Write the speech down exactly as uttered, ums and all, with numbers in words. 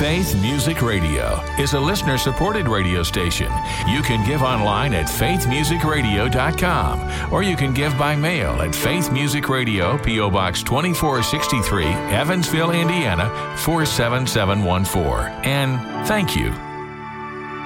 Faith Music Radio is a listener-supported radio station. You can give online at faith music radio dot com, or you can give by mail at Faith Music Radio, P O. Box twenty-four sixty-three, Evansville, Indiana, four seven seven one four. And thank you